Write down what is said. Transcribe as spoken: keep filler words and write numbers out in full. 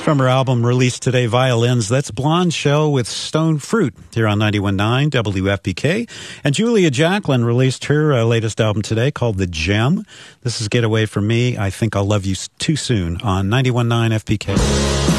From her album released today, Violins, that's Blonde Shell with Stone Fruit here on ninety-one point nine W F P K. And Julia Jacklin released her uh, latest album today called The Gem. This is Get Away From Me. I Think I'll Love You Too Soon on ninety-one point nine F P K.